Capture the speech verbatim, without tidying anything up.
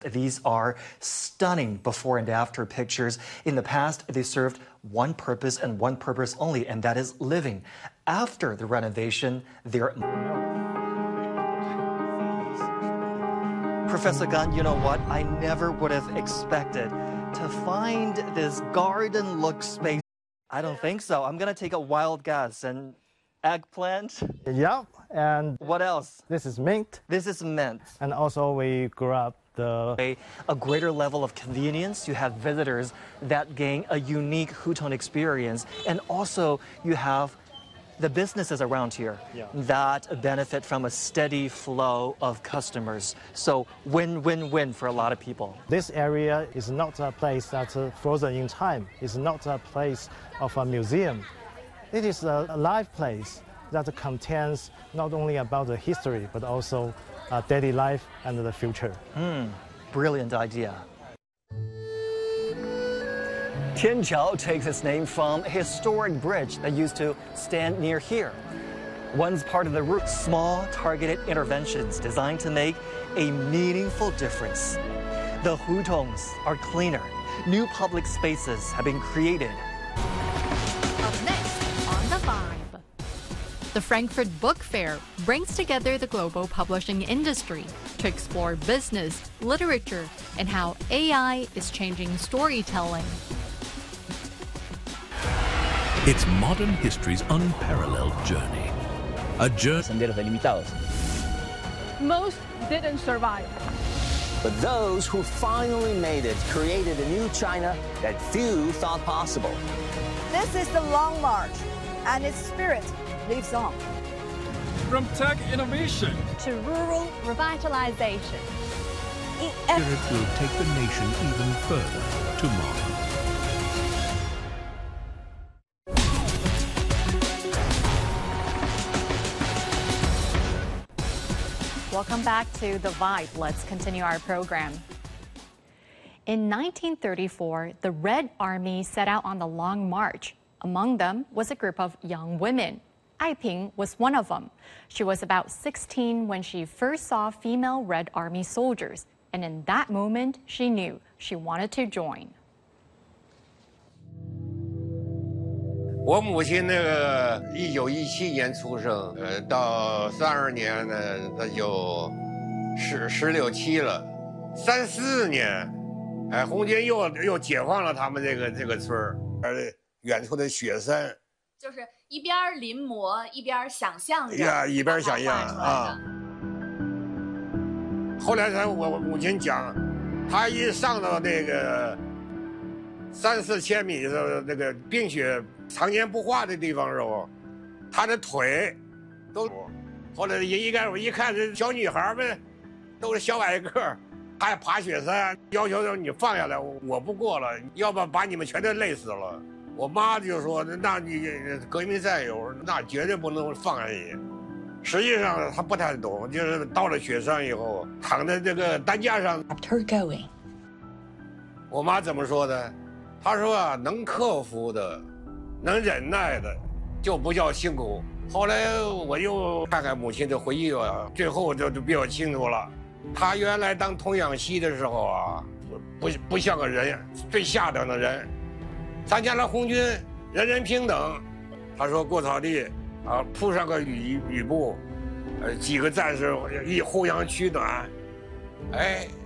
These are stunning before and after pictures. In the past, they served one purpose and one purpose only, and that is living. After the renovation, they're... Professor Gan, you know what? I never would have expected to find this garden-look space. I don't think so. I'm going to take a wild guess. And eggplant? Yeah, and... What else? This is mint. This is mint. And also we grew up the... A, a greater level of convenience. You have visitors that gain a unique Hutong experience. And also you have the businesses around here yeah. that benefit from a steady flow of customers. So win, win, win for a lot of people. This area is not a place that's frozen in time. It's not a place of a museum. It is a live place that contains not only about the history, but also uh, daily life and the future. Hmm, brilliant idea. Tianqiao takes its name from a historic bridge that used to stand near here. Once part of the route, small targeted interventions designed to make a meaningful difference. The Hutongs are cleaner. New public spaces have been created. Up next on The Vibe. The Frankfurt Book Fair brings together the global publishing industry to explore business, literature, and how A I is changing storytelling. It's modern history's unparalleled journey. A journey. Senderos delimitados. Most didn't survive. But those who finally made it created a new China that few thought possible. This is the Long March, and its spirit lives on. From tech innovation to rural revitalization, Spirit will take the nation even further tomorrow. Welcome back to The Vibe. Let's continue our program. In nineteen thirty-four, the Red Army set out on the Long March. Among them was a group of young women. Ai Ping was one of them. She was about sixteen when she first saw female Red Army soldiers. And in that moment, she knew she wanted to join. 我母亲那个一九一七年出生，呃，到三二年呢，她就十十六七了，三四年，哎，红军又又解放了他们这个这个村儿，而远处的雪山， 就是一边临摹一边想象着， 呀，一边想象啊。后来才我我母亲讲，她一上到那个三四千米的那个冰雪常年不化的地方时候，她的腿都。后来一开始我一看，这小女孩们都是小矮个，还爬雪山，要求让你放下来，我不过了，要不把你们全都累死了。我妈就说：“那你革命战友，那绝对不能放下你。”实际上她不太懂，就是到了雪山以后，躺在这个担架上。 Her going. 我妈怎么说的？她说啊，能克服的，能忍耐的，就不叫辛苦。后来我又看看母亲的回忆啊，最后就就比较清楚了。她原来当童养媳的时候啊，不不像个人，最下等的人。参加了红军，人人平等。她说过草地啊，铺上个雨雨布，呃，几个战士一互相取暖，哎。